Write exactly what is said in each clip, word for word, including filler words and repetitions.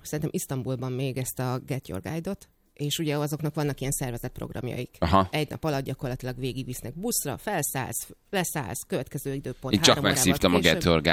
szerintem Isztambulban még ezt a Get Your Guide-ot, és ugye azoknak vannak ilyen szervezett programjaik. Aha. Egy nap alatt gyakorlatilag végigvisznek buszra, felszállsz, leszállsz, következő időpont. Én csak megszívtam a Get Your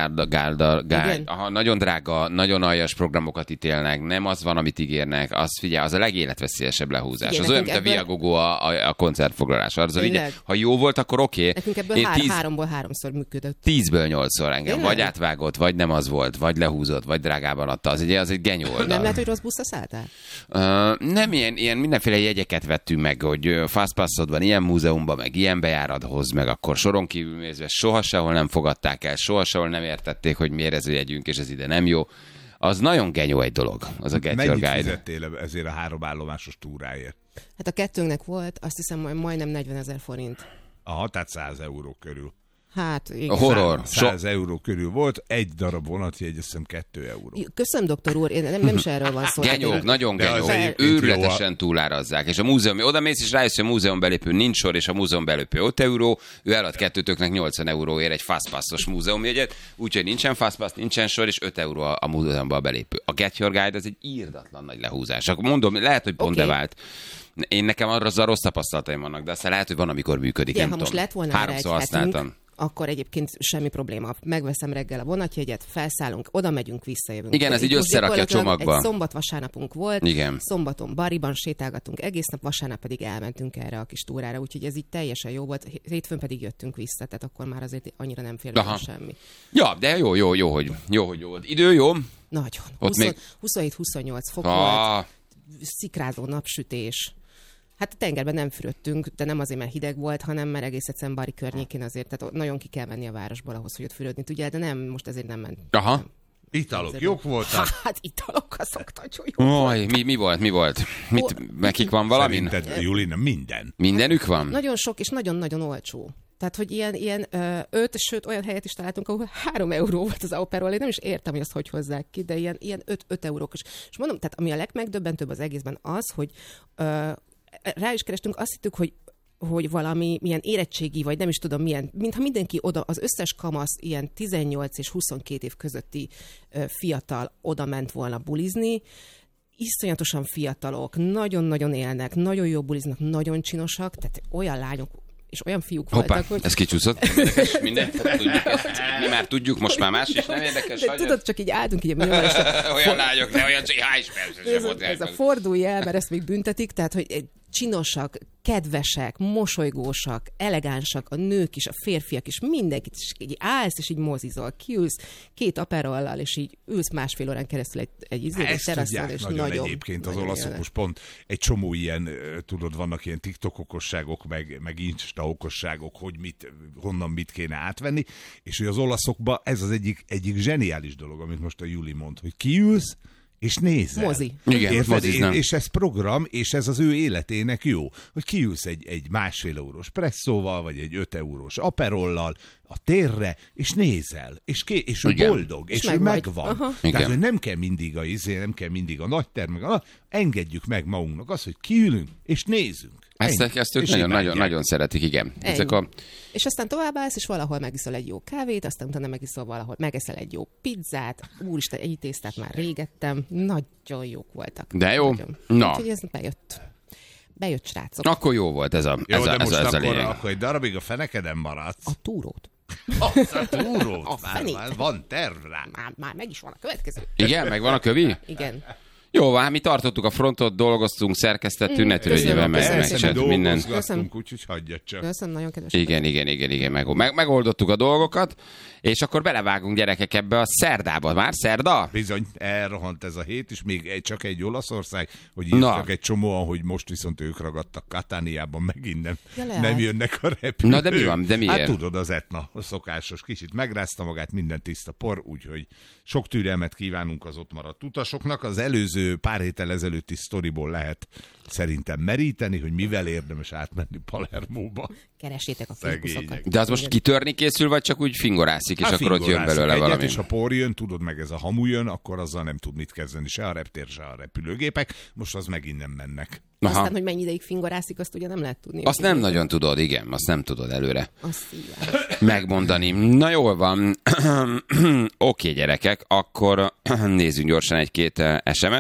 Guide. Aha, nagyon drága, nagyon aljas programokat ítélnek, nem az van, amit ígérnek, az figyelj, az a legéletveszélyesebb lehúzás. Igen, az olyan, mint ebből... a Viagogo a, a, a koncertfoglalás. Az a vigye, ha jó volt, akkor oké. Okay. Nekünk ebből hár, tíz, háromból háromszor működött. Tízből nyolcszor engem. Én vagy nem. Átvágott, vagy nem az volt, vagy lehúzott, vagy drágában adta. Az egy, az egy genyó oldal. Nem lehet, hogy rossz buszra szálltál? Uh, nem ilyen, ilyen mindenféle jegyeket vettünk meg, hogy fastpassod van ilyen múzeumban, meg ilyen bejárathoz, meg akkor soron kívül nézve soha sehol nem fogadták el, soha sehol nem értették, hogy miért ez a jegyünk, és ez ide nem jó. Az nagyon genyó egy dolog, az a Get Your Guide. Mennyit fizettél ezért a három állomásos túráért? Hát a kettőnknek volt, azt hiszem majd majdnem negyvenezer forint. Aha, tehát száz euró körül. Hát, igen. A horror. száz euró körül volt, egy darab vonatjegy, azt hiszem kettő euró. Köszönöm, doktor úr, én nem, nem is erről van szó. Genyók, nagyon genyók. Őrületesen túlárazzák. És a múzeum, oda mész és rájössz, hogy a múzeum belépő nincs sor, és a múzeum belépő öt euró, ő elad kettőtöknek nyolcvan euróért egy fastpassos múzeumjegyet, úgyhogy nincsen fastpass, nincsen sor, és öt euró a múzeumban a belépő. A Get Your Guide az egy írdatlan nagy lehúzás. Akkor mondom, lehet, hogy pont okay. Bevált. Én nekem arra az a rossz tapasztalataim vannak, de aztán lehet, hogy van, amikor működik. Igen, nem ha tudom. Most lett volna háromszor használtam. Akkor egyébként semmi probléma. Megveszem reggel a vonatjegyet, felszállunk, oda megyünk, visszajövünk. Igen, ez így összerakja a csomagba. Egy szombat-vasárnapunk volt, igen. Szombaton Bariban sétálgattunk egész nap, vasárnap pedig elmentünk erre a kis túrára, úgyhogy ez így teljesen jó volt. Hétfőn pedig jöttünk vissza, tehát akkor már azért annyira nem félünk semmi. Ja, de jó, jó, jó, hogy jó, hogy jó volt. Idő jó? Nagyon. Még... huszonhét-huszonnyolc fok ah. volt, szikrázó napsütés. Hát a tengerben nem fürödtünk, de nem azért, mert hideg volt, hanem mert egész egyszerűen Bari környékén azért, tehát nagyon ki kell menni a városból ahhoz, hogy ott fürödni tudjál, de nem, most ezért nem ment. Aha. Nem. Italok jók voltak? Hát italok, azok nagyon jók Oly, mi, mi volt, mi volt? Mit, oh, nekik van valami? Szerinted, Julina, minden. Mindenük van? Nagyon sok és nagyon-nagyon olcsó. Tehát, hogy ilyen, ilyen ö, öt, sőt, olyan helyet is találtunk, ahol három euró volt az Auperol. Én nem is értem, hogy azt hogy hozzák ki, de ilyen, ilyen öt, öt eurókos. És mondom, tehát ami a legmegdöbbentőbb az egészben az, hogy ö, rá is kerestünk, azt hittük, hogy, hogy valami milyen érettségi, vagy nem is tudom milyen, mintha mindenki oda, az összes kamasz ilyen tizennyolc és huszonkét év közötti ö, fiatal oda ment volna bulizni, iszonyatosan fiatalok, nagyon-nagyon élnek, nagyon jó buliznak, nagyon csinosak, tehát olyan lányok és olyan fiúk Hoppá, voltak, hogy... ez kicsuzott. Érdekes, mindent tudjuk ezt. Mi már tudjuk, most már más is nem érdekes. De tudod, csak így álltunk így a olyan for... lányok, de olyan hány ez, a, ez a fordulj el, mert ezt még büntetik, tehát, hogy csinosak, kedvesek, mosolygósak, elegánsak, a nők is, a férfiak is, mindenkit, és így állsz, és így mozizol, kiülsz két aperollal, és így ülsz másfél órán keresztül egy, egy izé, egy teraszon, és nagyon nagyon... egyébként az olaszok most pont egy csomó ilyen, tudod, vannak ilyen TikTok okosságok, meg, meg Insta okosságok, hogy mit, honnan mit kéne átvenni, és hogy az olaszokban ez az egyik, egyik zseniális dolog, amit most a Juli mond, hogy kiülsz, és nézel. Mozi. Igen, moziznem. És ez program, és ez az ő életének jó. Hogy kiülsz egy, egy másfél eurós presszóval, vagy egy öt eurós aperollal a térre, és nézel, és, ké, és ő boldog, és, és ő megvan. Meg Tehát, hogy nem kell mindig a izé, nem kell mindig a nagy terv, meg a, engedjük meg magunknak azt, hogy kiülünk, és nézünk. Ezt, ezt ők nagyon, nagyon, nagyon szeretik, igen. Ezek a... És aztán továbbállsz, és valahol megiszol egy jó kávét, aztán utána megiszol valahol, megeszel egy jó pizzát, úristen, egy tésztát már régettem, nagyon jók voltak. De jó? Nagyon. Na. Úgyhogy ez bejött. Bejött, srácok. Akkor jó volt ez a, jó, ez a, de ez most a, ez a akkor, lényeg. akkor egy darabig a fenekeden maradsz. A túrót. Az a túrót? A már, már van terv rá. Már, már meg is van a következő. Igen, meg van a kövi? Igen. Jó, hát mi tartottuk a frontot, dolgoztunk, szerkesztettünk, ne törődjél, meg megcsináltuk mindent. Dolgozgattunk, úgyhogy hagyjad csak. Köszönöm, nagyon kedves. Igen, igen, igen, igen, meg, meg, megoldottuk a dolgokat, és akkor belevágunk gyerekek ebbe a szerdába. Már szerda? Bizony, elrohant ez a hét, és még egy, csak egy Olaszország, hogy írtak egy csomóan, hogy most viszont ők ragadtak Katániában, megint nem, ja, nem jönnek a repülők. Na de mi van, de miért? Hát tudod, az Etna, a szokásos, kicsit megrázta magát, minden tiszta por, úgyhogy sok türelmet kívánunk az ott maradt utasoknak. Az előző pár héttel ezelőtti sztoriból lehet szerintem meríteni, hogy mivel érdemes átmenni Palermóba. Keresétek a fizikusokat. De az most kitörni készül, vagy csak úgy fingorászik, és hát akkor ott jön belőle egyet, valami? És ha por jön, tudod, meg ez a hamu jön, akkor azzal nem tud mit kezdeni, se a reptér, se a repülőgépek. Most az megint nem mennek. Aha. Aztán, hogy mennyi ideig fingorászik, azt ugye nem lehet tudni. Azt nem nagyon tudod, igen, azt nem tudod előre azt megmondani. Na jól van. Oké, gyerekek, akkor nézzünk gyorsan egy-két es em es.